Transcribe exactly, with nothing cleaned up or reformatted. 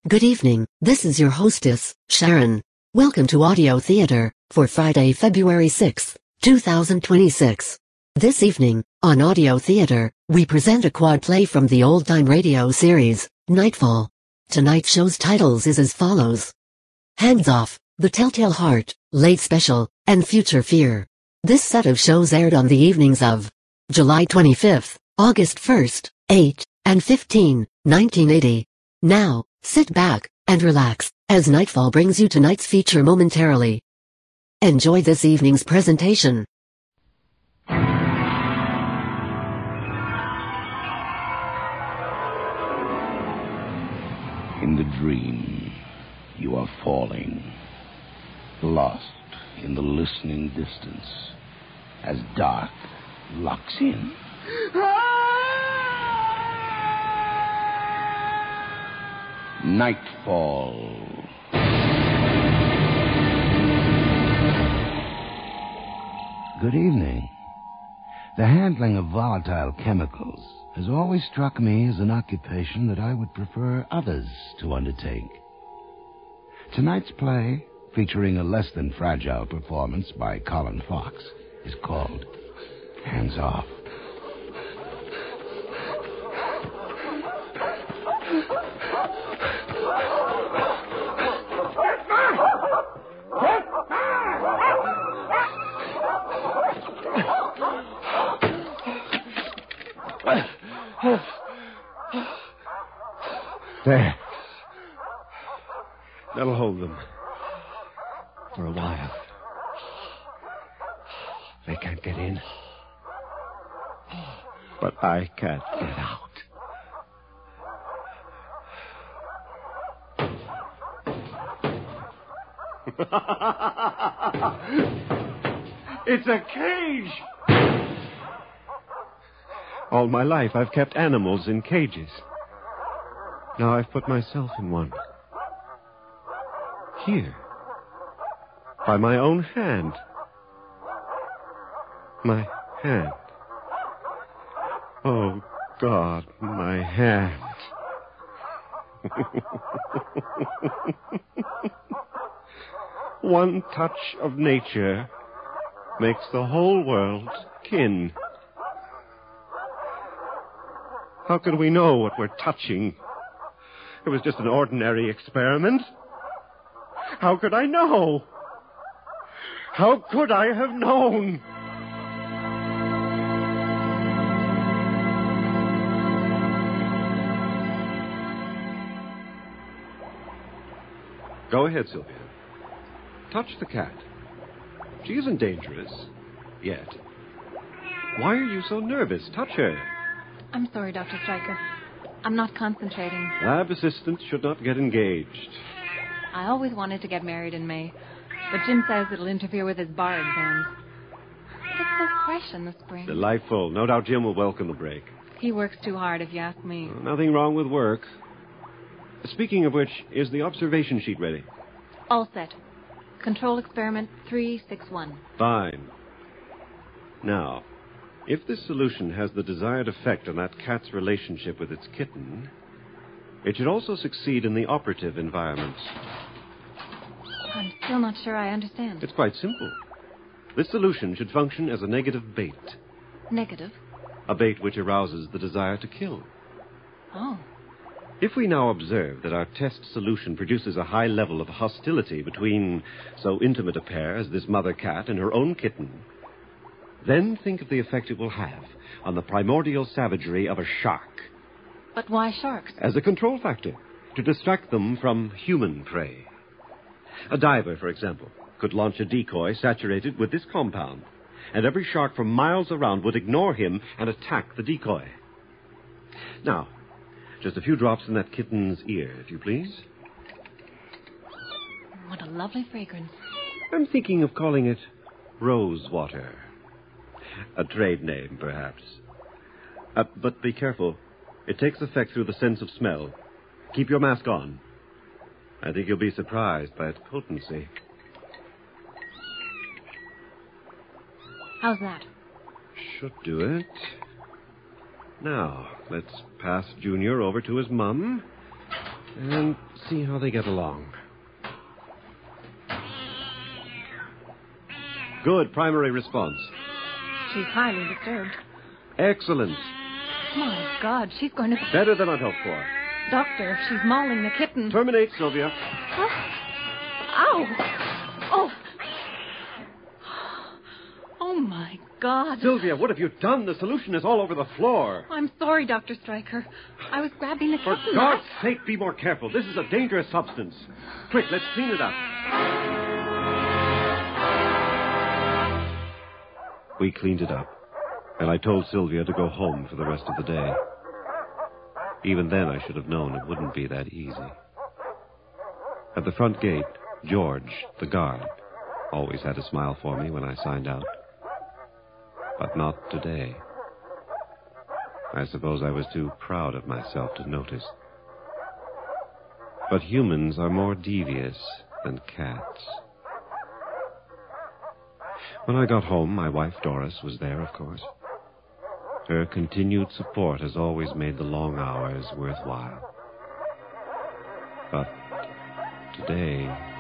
Good evening, this is your hostess, Sharon. Welcome to Audio Theater, for Friday, February sixth, two thousand twenty-six. This evening, on Audio Theater, we present a quad play from the old-time radio series, Nightfall. Tonight's show's titles is as follows: Hands Off, The Telltale Heart, Late Special, and Future Fear. This set of shows aired on the evenings of July twenty-fifth, August first, eighth, and fifteenth, nineteen eighty. Now, sit back and relax as Nightfall brings you tonight's feature momentarily. Enjoy this evening's presentation. In the dream, you are falling, lost in the listening distance, as dark locks in. Nightfall. Good evening. The handling of volatile chemicals has always struck me as an occupation that I would prefer others to undertake. Tonight's play, featuring a less than fragile performance by Colin Fox, is called Hands Off. There. That'll hold them. For a while. They can't get in. But I can't get out. It's a cage! All my life I've kept animals in cages. Now I've put myself in one. Here. By my own hand. My hand. Oh, God, my hand. One touch of nature makes the whole world kin. How could we know what we're touching? It was just an ordinary experiment. How could I know? How could I have known? Go ahead, Sylvia. Touch the cat. She isn't dangerous. Yet. Why are you so nervous? Touch her. I'm sorry, Doctor Stryker. I'm not concentrating. Lab assistants should not get engaged. I always wanted to get married in May, but Jim says it'll interfere with his bar exams. It's so fresh in the spring. Delightful. No doubt Jim will welcome the break. He works too hard, if you ask me. Well, nothing wrong with work. Speaking of which, is the observation sheet ready? All set. Control experiment three six one. Fine. Now, if this solution has the desired effect on that cat's relationship with its kitten, it should also succeed in the operative environment. I'm still not sure I understand. It's quite simple. This solution should function as a negative bait. Negative? A bait which arouses the desire to kill. Oh. If we now observe that our test solution produces a high level of hostility between so intimate a pair as this mother cat and her own kitten, then think of the effect it will have on the primordial savagery of a shark. But why sharks? As a control factor, to distract them from human prey. A diver, for example, could launch a decoy saturated with this compound, and every shark for miles around would ignore him and attack the decoy. Now, just a few drops in that kitten's ear, if you please. What a lovely fragrance. I'm thinking of calling it rose water. A trade name, perhaps. Uh, but be careful. It takes effect through the sense of smell. Keep your mask on. I think you'll be surprised by its potency. How's that? Should do it. Now, let's pass Junior over to his mum. and see how they get along. Good primary response. She's highly disturbed. Excellent. My God, she's going to... Better than I'd hoped for. Doctor, she's mauling the kitten. Terminate, Sylvia. Oh. Ow! Oh! Oh, my God. Sylvia, what have you done? The solution is all over the floor. I'm sorry, Doctor Stryker. I was grabbing the For kitten. God's sake, be more careful. This is a dangerous substance. Quick, let's clean it up. We cleaned it up, and I told Sylvia to go home for the rest of the day. Even then, I should have known it wouldn't be that easy. At the front gate, George, the guard, always had a smile for me when I signed out. But not today. I suppose I was too proud of myself to notice. But humans are more devious than cats. When I got home, my wife Doris was there, of course. Her continued support has always made the long hours worthwhile. But today...